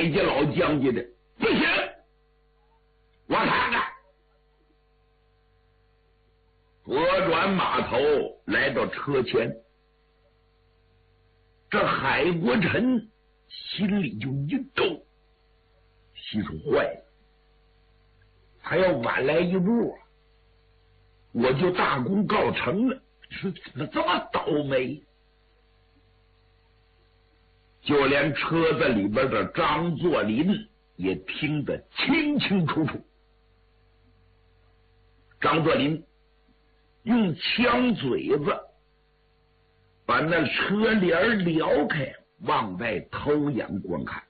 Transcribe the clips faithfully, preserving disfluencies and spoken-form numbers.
海家老将军的，不行，我看看。左转马头来到车前，这海国臣心里就一抖，心说坏了，他要晚来一步，我就大功告成了。说怎么这么倒霉？就连车子里边的张作霖也听得清清楚楚。张作霖用枪嘴子把那车帘撩开，往外偷眼观看。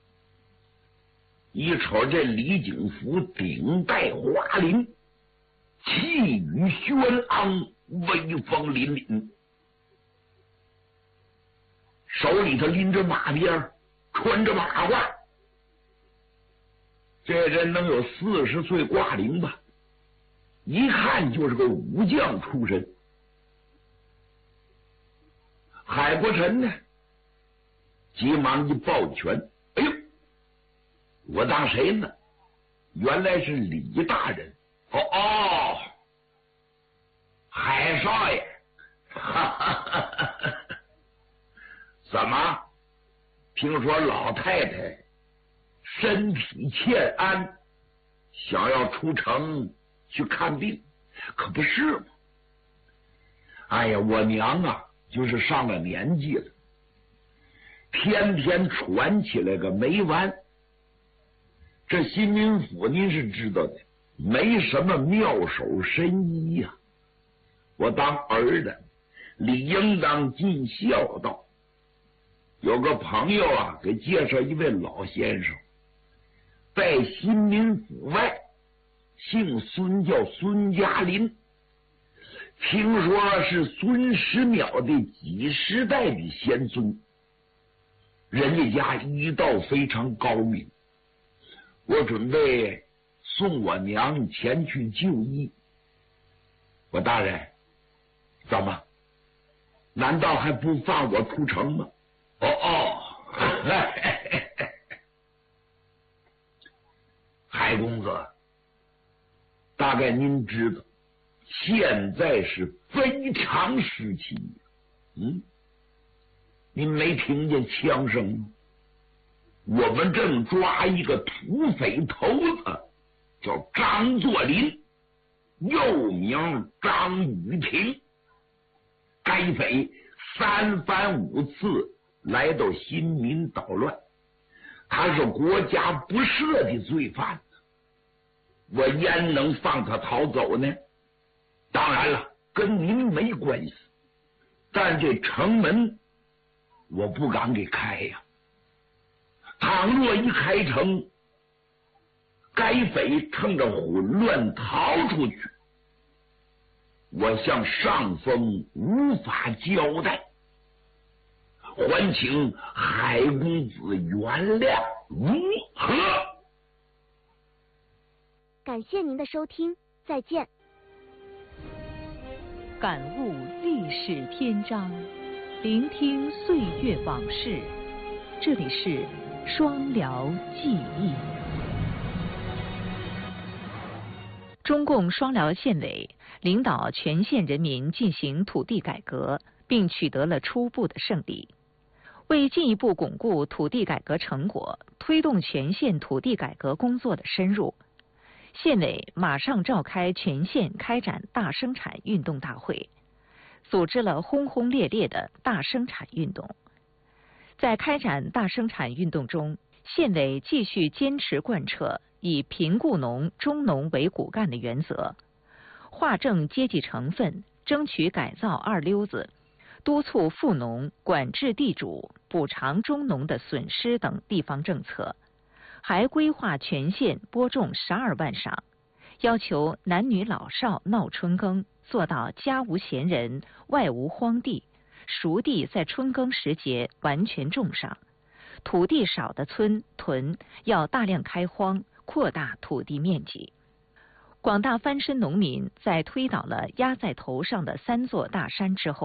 一瞅这李景福顶戴华翎，气宇轩昂，威风凛凛，手里头拎着马鞭，穿着马褂。这人能有四十岁挂龄吧，一看就是个武将出身。海国臣呢，急忙一抱拳：“哎呦，我当谁呢？原来是李大人。哦哦，海少爷，哈哈哈哈！怎么？听说老太太身体欠安，想要出城去看病，可不是吗？哎呀，我娘啊，就是上了年纪了，天天喘起来个没完。这新民府您是知道的，没什么妙手神医呀、啊。我当儿的理应当尽孝道。有个朋友啊，给介绍一位老先生，在新民府外，姓孙，叫孙家林，听说是孙师邈的几十代的先孙，人家家医道非常高明。我准备送我娘前去就医。我大人，怎么？难道还不放我出城吗？哦哦，海公子，大概您知道，现在是非常时期。嗯，您没听见枪声吗？我们正抓一个土匪头子，叫张作霖，又名张雨婷。该匪三番五次来到新民捣乱，他是国家不赦的罪犯，我焉能放他逃走呢？当然了，跟您没关系，但这城门我不敢给开呀。倘若一开城，该匪趁着混乱逃出去，我向上峰无法交代，还请海公子原谅，如何？ 感谢您的收听，再见。 感悟历史篇章，聆听岁月往事，这里是双辽记忆。中共双辽县委领导全县人民进行土地改革，并取得了初步的胜利。为进一步巩固土地改革成果，推动全县土地改革工作的深入，县委马上召开全县开展大生产运动大会，组织了轰轰烈烈的大生产运动。在开展大生产运动中，县委继续坚持贯彻以贫雇农、中农为骨干的原则，划正阶级成分，争取改造二溜子，督促富农管制地主、补偿中农的损失等地方政策，还规划全县播种十二万晌，要求男女老少闹春耕，做到家无闲人，外无荒地，熟地在春耕时节完全种上，土地少的村屯要大量开荒，扩大土地面积。广大翻身农民在推倒了压在头上的三座大山之后，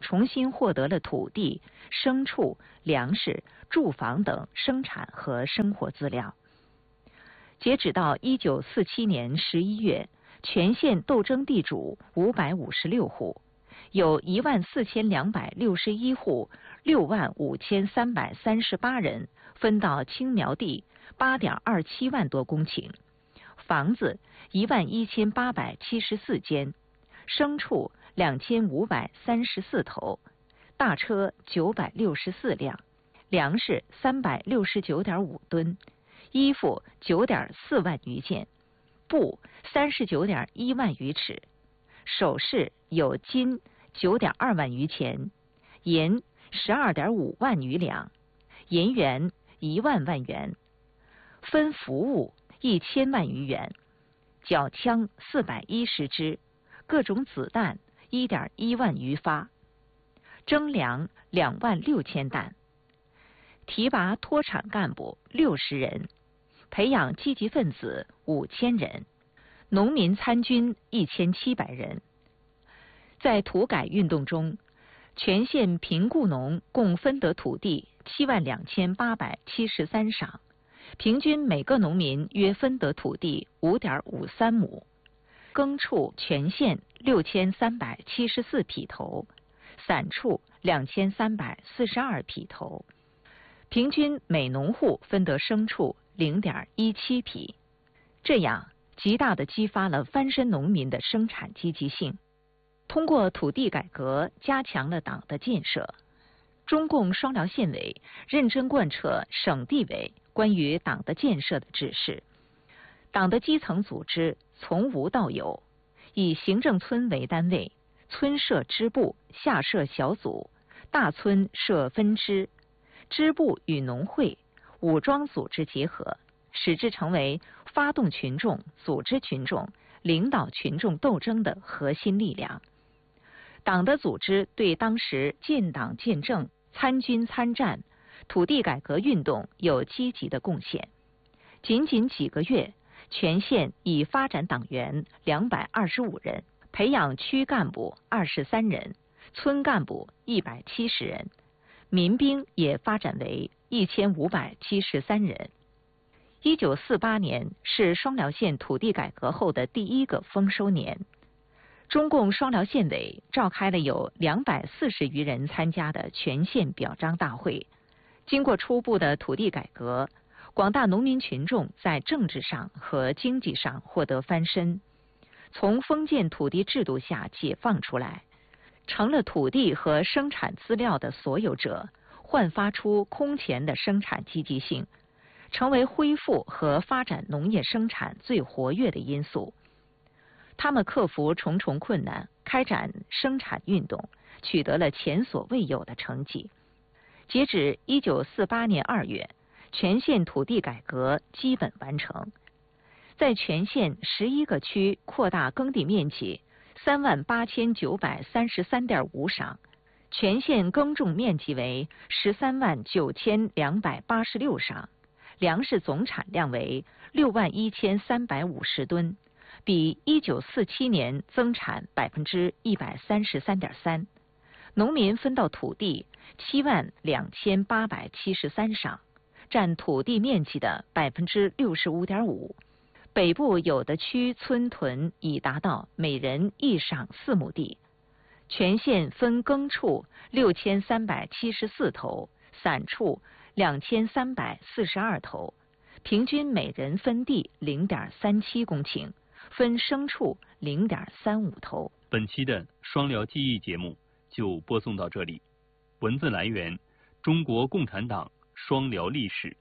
重新获得了土地、牲畜、粮食、住房等生产和生活资料。截止到一九四七年十一月，全县斗争地主五百五十六户，有一万四千两百六十一户，六万五千三百三十八人分到青苗地八点二七万多公顷，房子一万一千八百七十四间，牲畜两千五百三十四头，大车九百六十四辆，粮食三百六十九点五吨，衣服九点四万余件，布三十九点一万余尺，首饰有金九点二万余钱，银十二点五万余两，银元一万万元，分服务一千万余元，缴枪四百一十支，各种子弹一点一万余发，征粮两万六千担，提拔脱产干部六十人，培养积极分子五千人，农民参军一千七百人。在土改运动中，全县贫雇农共分得土地七万两千八百七十三晌，平均每个农民约分得土地五点五三亩。耕畜全县六千三百七十四匹头，散畜两千三百四十二匹头，平均每农户分得牲畜零点一七匹。这样极大地激发了翻身农民的生产积极性。通过土地改革，加强了党的建设。中共双辽县委认真贯彻省地委关于党的建设的指示，党的基层组织从无到有，以行政村为单位，村设支部，下设小组，大村设分支，支部与农会、武装组织结合，使之成为发动群众、组织群众、领导群众斗争的核心力量。党的组织对当时建党建政、参军参战、土地改革运动有积极的贡献。仅仅几个月，全县已发展党员两百二十五人，培养区干部二十三人，村干部一百七十人，民兵也发展为一千五百七十三人。一九四八年是双辽县土地改革后的第一个丰收年。中共双辽县委召开了有两百四十余人参加的全县表彰大会。经过初步的土地改革，广大农民群众在政治上和经济上获得翻身，从封建土地制度下解放出来，成了土地和生产资料的所有者，焕发出空前的生产积极性，成为恢复和发展农业生产最活跃的因素。他们克服重重困难，开展生产运动，取得了前所未有的成绩。截止一九四八年二月，全县土地改革基本完成，在全县十一个区扩大耕地面积三万八千九百三十三点五晌，全县耕种面积为十三万九千两百八十六晌，粮食总产量为六万一千三百五十吨。比一九四七年增产百分之一百三十三点三，农民分到土地七万两千八百七十三晌，占土地面积的百分之六十五点五。北部有的区村屯已达到每人一晌四亩地。全县分耕畜六千三百七十四头，散畜两千三百四十二头，平均每人分地零点三七公顷。分牲畜零点三五头。 本期的双辽记忆节目就播送到这里。文字来源：中国共产党双辽历史。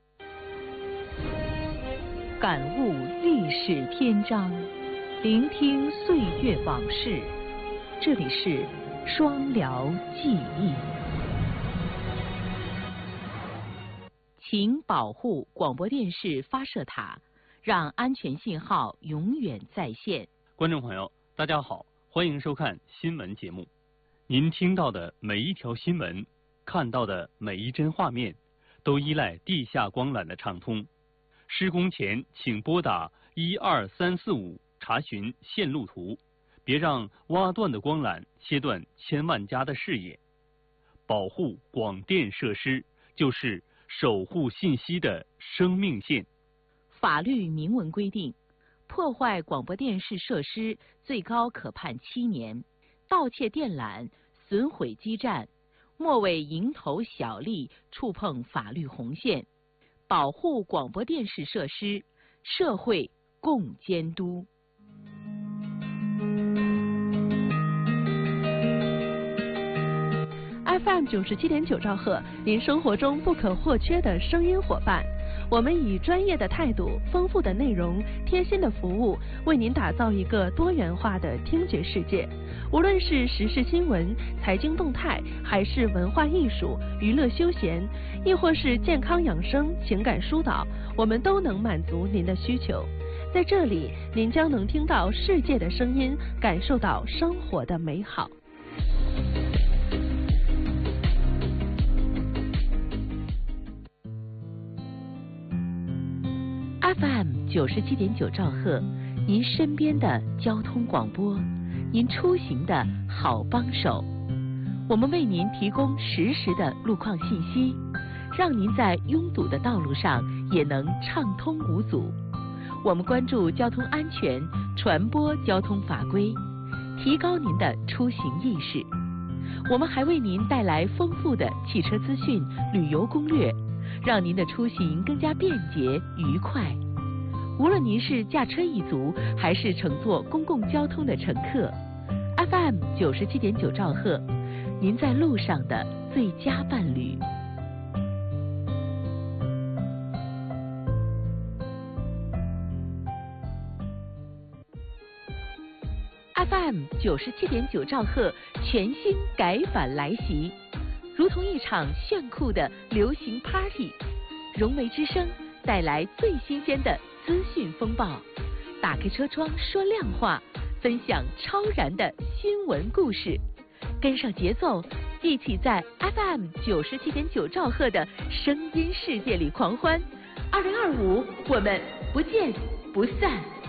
感悟历史篇章，聆听岁月往事。这里是双辽记忆。请保护广播电视发射塔，让安全信号永远在线。 观众朋友，大家好，欢迎收看新闻节目。您听到的每一条新闻，看到的每一帧画面，都依赖地下光缆的畅通。施工前请拨打一二三四五查询线路图，别让挖断的光缆切断千万家的视野。 保护广电设施，就是守护信息的生命线。 法律明文规定，破坏广播电视设施最高可判七年，盗窃电缆、损毁基站，莫为蝇头小利触碰法律红线。保护广播电视设施，社会共监督。 F M 九十七点九兆赫，您生活中不可或缺的声音伙伴。我们以专业的态度、丰富的内容、贴心的服务，为您打造一个多元化的听觉世界。无论是时事新闻、财经动态，还是文化艺术、娱乐休闲，亦或是健康养生、情感疏导，我们都能满足您的需求。在这里，您将能听到世界的声音，感受到生活的美好。 F M 九十七点九兆赫，您身边的交通广播，您出行的好帮手。我们为您提供实时的路况信息，让您在拥堵的道路上也能畅通无阻。我们关注交通安全，传播交通法规，提高您的出行意识。我们还为您带来丰富的汽车资讯、旅游攻略，让您的出行更加便捷愉快。无论您是驾车一族，还是乘坐公共交通的乘客 ，F M 九十七点九兆赫，您在路上的最佳伴侣。F M 九十七点九兆赫，全新改版来袭，如同一场炫酷的流行 party， 融媒之声带来最新鲜的资讯风暴，打开车窗说亮话，分享超燃的新闻故事，跟上节奏，一起在 F M 九十七点九兆赫的声音世界里狂欢。二零二五，我们不见不散。